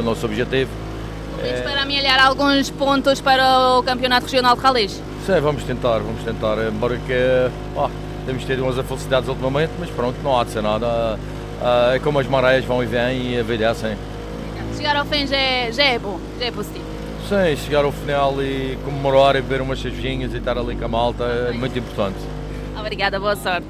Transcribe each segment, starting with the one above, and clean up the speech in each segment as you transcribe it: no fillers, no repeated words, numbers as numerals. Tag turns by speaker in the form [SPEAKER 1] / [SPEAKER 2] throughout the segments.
[SPEAKER 1] nosso objetivo.
[SPEAKER 2] Para amelhar alguns pontos para o Campeonato Regional de Rallys?
[SPEAKER 1] Sim, vamos tentar, embora que temos tido umas infelicidades ultimamente, mas pronto, não há de ser nada. É como as marés vão e vêm e a vida é assim.
[SPEAKER 2] Chegar ao fim já é bom, já é positivo.
[SPEAKER 1] Sim, chegar ao final e comemorar e beber umas cervejinhas e estar ali com a malta é muito importante.
[SPEAKER 2] Obrigada, boa sorte.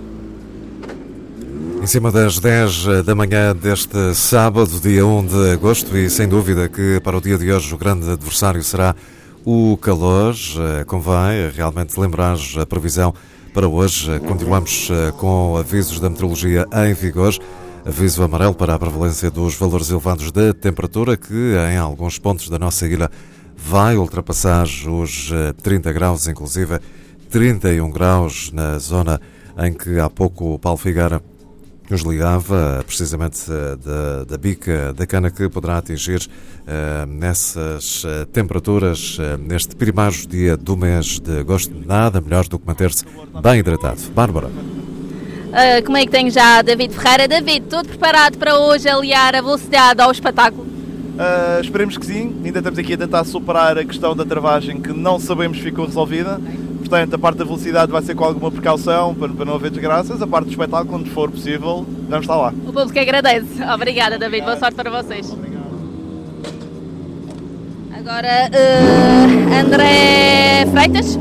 [SPEAKER 3] Em cima das 10 da manhã deste sábado, dia 1 de agosto, e sem dúvida que para o dia de hoje o grande adversário será o calor. Convém realmente lembrar a previsão para hoje. Continuamos com avisos da meteorologia em vigor. Aviso amarelo para a prevalência dos valores elevados da temperatura, que em alguns pontos da nossa ilha vai ultrapassar os 30 graus, inclusive 31 graus na zona em que há pouco o Paulo Figueira nos ligava, precisamente da bica da cana, que poderá atingir nessas temperaturas neste primeiro dia do mês de agosto. Nada melhor do que manter-se bem hidratado. Bárbara.
[SPEAKER 2] Como é que tem já David Ferreira? David, tudo preparado para hoje aliar a velocidade ao espetáculo?
[SPEAKER 4] Esperemos que sim. Ainda estamos aqui a tentar superar a questão da travagem, que não sabemos se ficou resolvida. Portanto, a parte da velocidade vai ser com alguma precaução para não haver desgraças. A parte do espetáculo, quando for possível, vamos estar lá.
[SPEAKER 2] O público agradece. Obrigada, David. Boa sorte para vocês.
[SPEAKER 4] Obrigado.
[SPEAKER 2] Agora, André Freitas.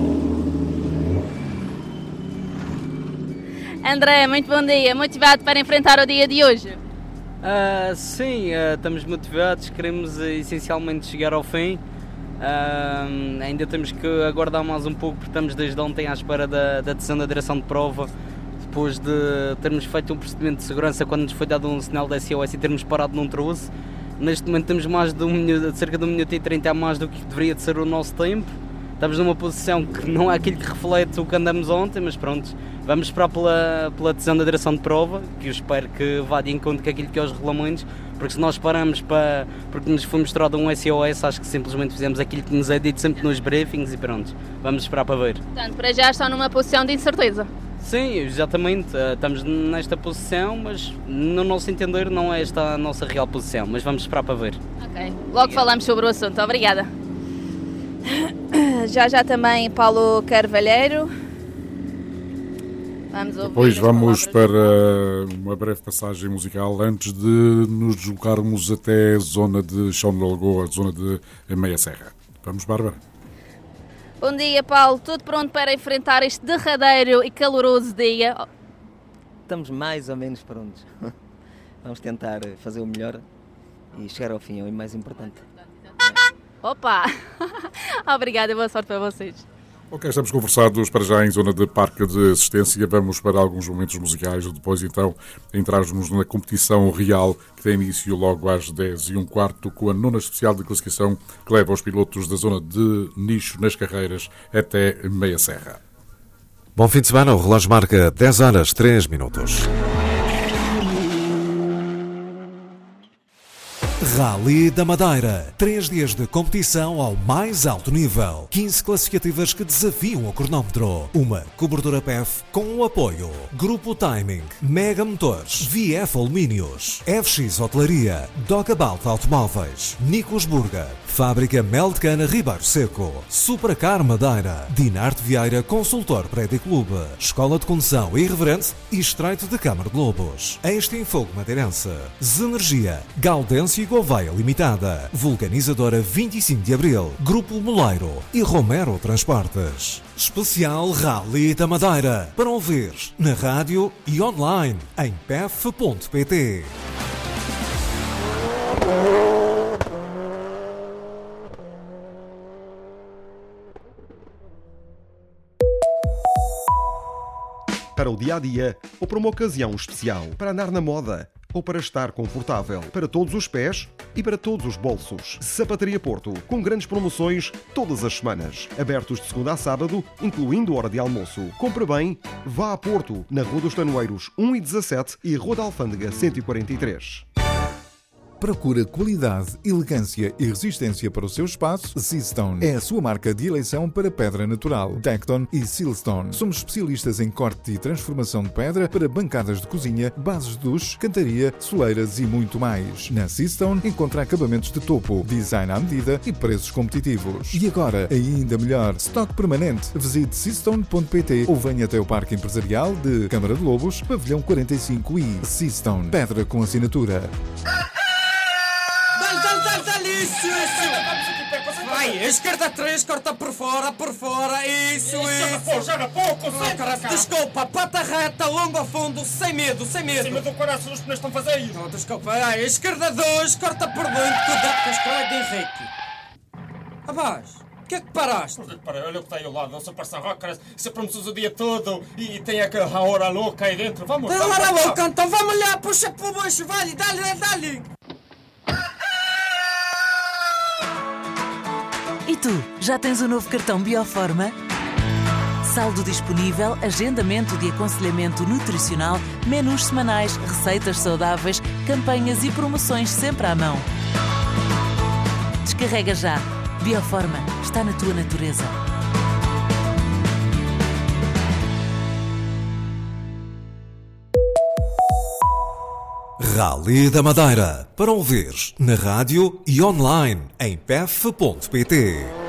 [SPEAKER 2] André, muito bom dia. Motivado para enfrentar o dia de hoje?
[SPEAKER 5] Sim, estamos motivados. Queremos essencialmente chegar ao fim. Ainda temos que aguardar mais um pouco, porque estamos desde ontem à espera da decisão da direção de prova, depois de termos feito um procedimento de segurança quando nos foi dado um sinal de SOS e termos parado num troço. Neste momento temos mais de cerca de 1 minuto e 30 a mais do que deveria de ser o nosso tempo. Estamos numa posição que não é aquilo que reflete o que andamos ontem, mas pronto, vamos esperar pela decisão da direção de prova, que eu espero que vá de encontro com aquilo que é os regulamentos, porque se nós paramos porque nos foi mostrado um SOS, acho que simplesmente fizemos aquilo que nos é dito sempre nos briefings e pronto, vamos esperar para ver.
[SPEAKER 2] Portanto, para já estão numa posição de incerteza.
[SPEAKER 5] Sim, exatamente, estamos nesta posição, mas no nosso entender não é esta a nossa real posição, mas vamos esperar para ver.
[SPEAKER 2] Ok, logo falamos sobre o assunto, obrigada. Já também Paulo Carvalheiro.
[SPEAKER 6] Depois vamos para uma breve passagem musical antes de nos deslocarmos até a zona de Chão de Lagoa, a zona de Meia Serra. Vamos, Bárbara.
[SPEAKER 2] Bom dia, Paulo. Tudo pronto para enfrentar este derradeiro e caloroso dia?
[SPEAKER 7] Estamos mais ou menos prontos. Vamos tentar fazer o melhor e chegar ao fim, é o mais importante.
[SPEAKER 2] Opa! Obrigada e boa sorte para vocês.
[SPEAKER 6] Ok, estamos conversados para já em zona de parque de assistência. Vamos para alguns momentos musicais, depois então entrarmos na competição real que tem início logo às 10h15 com a nona especial de classificação que leva os pilotos da zona de nicho nas carreiras até Meia Serra.
[SPEAKER 3] Bom fim de semana, o relógio marca 10h03.
[SPEAKER 8] Rally da Madeira. 3 dias de competição ao mais alto nível. 15 classificativas que desafiam o cronómetro. Uma cobertura PEF com o apoio Grupo Timing, Mega Motores, VF Alumínios, FX Hotelaria, Dogabout Automóveis, Nicos Burger, Fábrica Mel de Cana Ribeiro Seco, Supracar Madeira, Dinarte Vieira Consultor Prédio Clube, Escola de Condução Irreverente e Estreito de Câmara de Lobos. Extinfogo Madeirense, Zenergia, Gaudêncio e Gouveia Limitada, Vulcanizadora 25 de Abril, Grupo Moleiro e Romero Transportes. Especial Rally da Madeira, para ouvir na rádio e online em pef.pt.
[SPEAKER 9] Para o dia-a-dia ou para uma ocasião especial, para andar na moda ou para estar confortável, para todos os pés e para todos os bolsos. Sapataria Porto, com grandes promoções todas as semanas. Abertos de segunda a sábado, incluindo hora de almoço. Compre bem, vá a Porto, na Rua dos Tanoeiros 1 e 17 e Rua da Alfândega 143.
[SPEAKER 10] Procura qualidade, elegância e resistência para o seu espaço? Seastone é a sua marca de eleição para pedra natural. Tecton e Sealstone. Somos especialistas em corte e transformação de pedra para bancadas de cozinha, bases de duche, cantaria, soleiras e muito mais. Na Seastone encontra acabamentos de topo, design à medida e preços competitivos. E agora, ainda melhor, estoque permanente. Visite seastone.pt ou venha até o Parque Empresarial de Câmara de Lobos, Pavilhão 45i. Seastone, pedra com assinatura.
[SPEAKER 11] Isso! Vai, esquerda 3, corta por fora, isso!
[SPEAKER 12] Já na pouco,
[SPEAKER 11] desculpa, pata reta, longo ao fundo, sem medo.
[SPEAKER 12] Sem medo do coração, os pneus estão fazendo.
[SPEAKER 11] Não, desculpa, vai, esquerda 2, corta por dentro, cuidado com a escola de Henrique. Rapaz, o que é que paraste?
[SPEAKER 12] Olha o que está aí ao lado, não se passa roca, se promoções o dia todo e tem aquela hora louca aí dentro, vamos.
[SPEAKER 11] Tem hora louca, então vamos lá, puxa pro bucho, vai, dá-lhe.
[SPEAKER 13] E tu, já tens o novo cartão Bioforma? Saldo disponível, agendamento de aconselhamento nutricional, menus semanais, receitas saudáveis, campanhas e promoções sempre à mão. Descarrega já. Bioforma está na tua natureza.
[SPEAKER 8] Rally da Madeira, para ouvir na rádio e online em pef.pt.